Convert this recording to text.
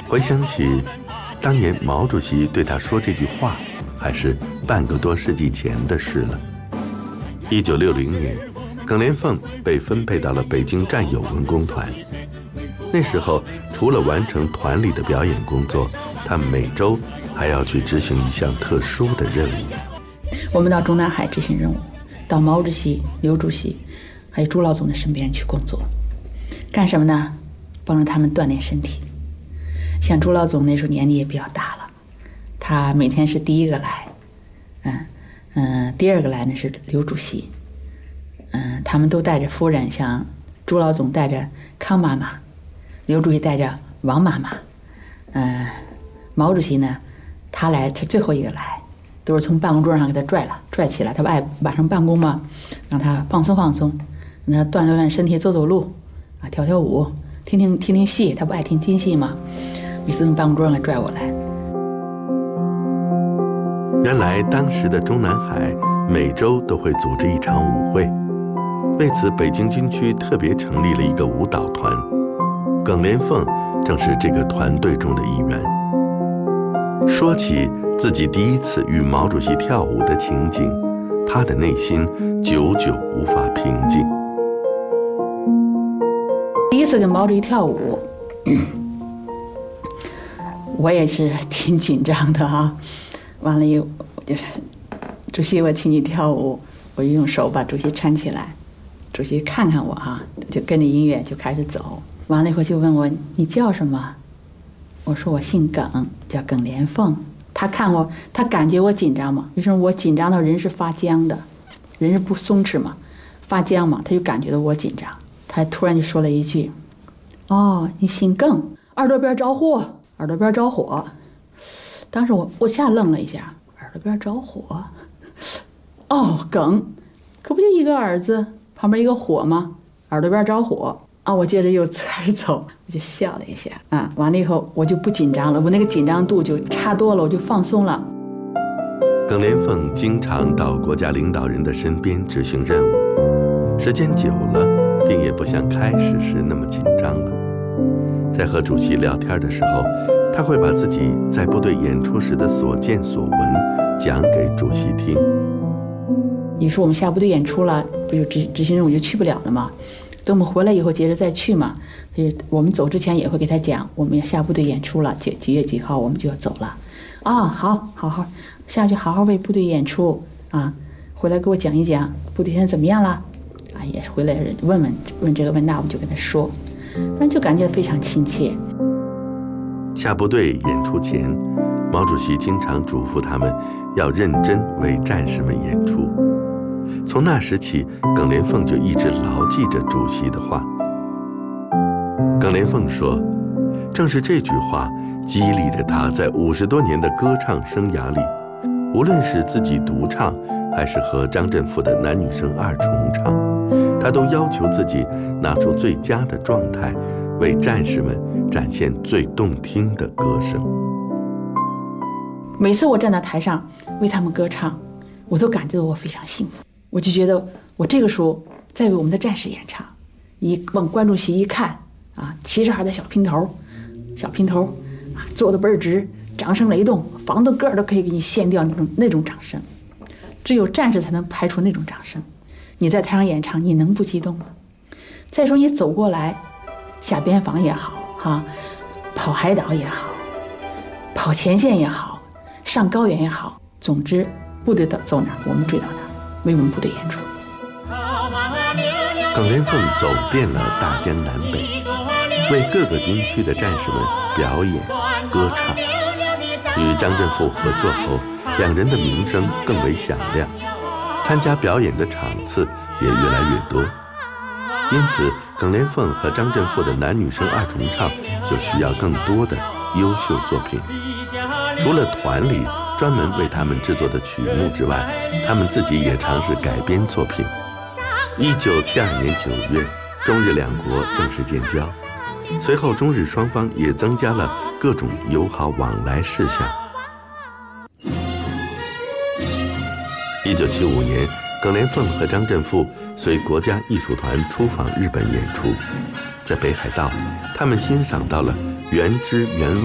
回想起当年毛主席对他说这句话，还是半个多世纪前的事了。1960年，耿连凤被分配到了北京战友文工团。那时候，除了完成团里的表演工作，他每周还要去执行一项特殊的任务。 我们到中南海执行任务，到毛主席、刘主席还有朱老总的身边去工作，干什么呢？帮助他们锻炼身体。像朱老总那时候年纪也比较大了，他每天是第一个来，第二个来呢是刘主席，他们都带着夫人，像朱老总带着康妈妈，刘主席带着王妈妈，毛主席呢，他最后一个来，都是从办公桌上给他拽起来，他不爱晚上办公吗？让他放松放松，让他锻炼身体，走走路，啊，跳跳舞，听戏，他不爱听戏吗？每次从办公桌上给拽过来。 原来当时的中南海每周都会组织一场舞会，为此北京军区特别成立了一个舞蹈团，耿连凤正是这个团队中的一员。说起自己第一次与毛主席跳舞的情景，他的内心久久无法平静。 第一次跟毛主席跳舞，我也是挺紧张的啊。完了以后，就是主席，我请你跳舞，我就用手把主席搀起来，主席看看我啊，就跟着音乐就开始走。完了以后就问我你叫什么？我说我姓耿，叫耿连凤。他看我，他感觉我紧张嘛，为什么我紧张到人是发僵的，人是不松弛嘛，发僵嘛，他就感觉到我紧张。他突然就说了一句：“哦，你姓耿，耳朵边着火，耳朵边着火。”当时我吓愣了一下，耳朵边着火。哦，耿，可不就一个耳字旁边一个火吗？耳朵边着火啊！我接着又开始走，我就笑了一下啊。完了以后我就不紧张了，我那个紧张度就差多了，我就放松了。 耿连凤经常到国家领导人的身边执行任务，时间久了，并也不像开始时那么紧张了。在和主席聊天的时候，他会把自己在部队演出时的所见所闻讲给主席听。 你说我们下部队演出了，不就执行任务就去不了了吗？等我们回来以后接着再去嘛。我们走之前也会给他讲，我们要下部队演出了，几月几号我们就要走了。啊，好下去好好为部队演出啊，回来给我讲一讲部队现在怎么样了啊，也是回来问这个问那，我们就跟他说，反正就感觉非常亲切。 下部队演出前，毛主席经常嘱咐他们要认真为战士们演出。从那时起，耿连凤就一直牢记着主席的话。耿连凤说，正是这句话激励着他在50多年的歌唱生涯里，无论是自己独唱，还是和张振富的男女生二重唱，他都要求自己拿出最佳的状态，为战士们展现最动听的歌声。 每次我站在台上为他们歌唱，我都感觉到我非常幸福。我就觉得我这个时候在为我们的战士演唱，往观众席一看啊，齐着还的小平头啊，坐得倍儿直，掌声雷动，房子个儿都可以给你掀掉那种掌声。只有战士才能拍出那种掌声。你在台上演唱，你能不激动吗？再说你走过来，下边防也好哈，跑海岛也好，跑前线也好，上高原也好，总之部队走哪儿我们追到哪儿，为我们部队演出。 耿连凤走遍了大江南北，为各个军区的战士们表演歌唱。与张振富合作后，两人的名声更为响亮，参加表演的场次也越来越多。因此，耿连凤和张振富的男女生二重唱就需要更多的优秀作品。除了团里专门为他们制作的曲目之外，他们自己也尝试改编作品。1972年9月，中日两国正式建交，随后中日双方也增加了各种友好往来事项。1975年，耿连凤和张振富随国家艺术团出访日本演出，在北海道，他们欣赏到了原汁原味